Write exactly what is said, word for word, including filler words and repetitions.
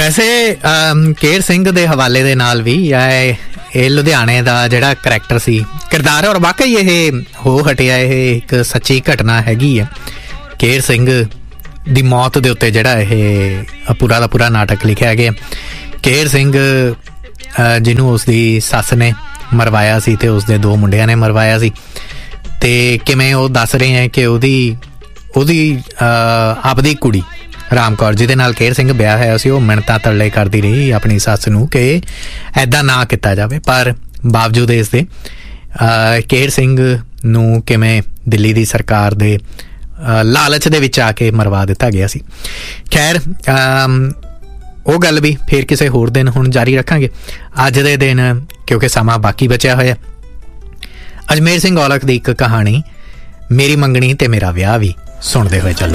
ਵੈਸੇ ਕੇਰ ਸਿੰਘ ਦੇ ਹਵਾਲੇ ਦੇ ਨਾਲ ਵੀ ਇਹ ਲੁਧਿਆਣੇ ਦਾ ਜਿਹੜਾ ਕਰੈਕਟਰ ਸੀ, ਕਿਰਦਾਰ ਹੈ, ਔਰ ਵਾਕਈ ਇਹ ਹੋ ਹਟਿਆ, ਇਹ ਇੱਕ ਸੱਚੀ ਘਟਨਾ ਹੈਗੀ ਹੈ। ਕੇਰ ਸਿੰਘ ਦੀ ਮੌਤ ਦੇ ਉੱਤੇ ਜਿਹੜਾ ਇਹ ਪੂਰਾ ਦਾ ਪੂਰਾ ਨਾਟਕ ਲਿਖਿਆ ਗਿਆ। ਕੇਰ ਸਿੰਘ ਜਿਹਨੂੰ ਉਸਦੀ ਸੱਸ ਨੇ ਮਰਵਾਇਆ ਸੀ ਅਤੇ ਉਸਦੇ ਦੋ ਮੁੰਡਿਆਂ ਨੇ ਮਰਵਾਇਆ ਸੀ, ਅਤੇ ਕਿਵੇਂ ਉਹ ਦੱਸ ਰਹੇ ਹੈ ਕਿ ਉਹਦੀ ਉਹਦੀ ਆਪਦੀ ਕੁੜੀ ਰਾਮ ਕੌਰ ਜਿਹਦੇ ਨਾਲ ਕੇਰ ਸਿੰਘ ਵਿਆਹ ਹੋਇਆ ਸੀ, ਉਹ ਮਿੰਨਤਾਂ ਤਰਲੇ ਕਰਦੀ ਰਹੀ ਆਪਣੀ ਸੱਸ ਨੂੰ ਕਿ ਇੱਦਾਂ ਨਾ ਕੀਤਾ ਜਾਵੇ, ਪਰ ਬਾਵਜੂਦ ਇਸ ਦੇ ਕੇਰ ਸਿੰਘ ਨੂੰ ਕਿਵੇਂ ਦਿੱਲੀ ਦੀ ਸਰਕਾਰ ਦੇ ਲਾਲਚ ਦੇ ਵਿੱਚ ਆ ਕੇ ਮਰਵਾ ਦਿੱਤਾ ਗਿਆ ਸੀ। ਖੈਰ ਉਹ ਗੱਲ ਵੀ ਫਿਰ ਕਿਸੇ ਹੋਰ ਦਿਨ ਹੁਣ ਜਾਰੀ ਰੱਖਾਂਗੇ। ਅੱਜ ਦੇ ਦਿਨ ਕਿਉਂਕਿ ਸਮਾਂ ਬਾਕੀ ਬਚਿਆ ਹੋਇਆ, ਅਜਮੇਰ ਸਿੰਘ ਔਲਖ ਦੀ ਇੱਕ ਕਹਾਣੀ ਮੇਰੀ ਮੰਗਣੀ ਤੇ ਮੇਰਾ ਵਿਆਹ ਵੀ ਸੁਣਦੇ ਹੋਏ ਚੱਲੋ।